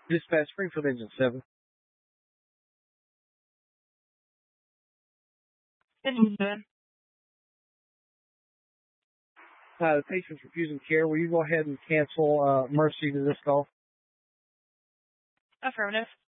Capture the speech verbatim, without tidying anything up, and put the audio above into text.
Dispatch Springfield Engine seven. Engine seven. Uh, the patient's refusing care. Will you go ahead and cancel uh, Mercy to this call? Affirmative.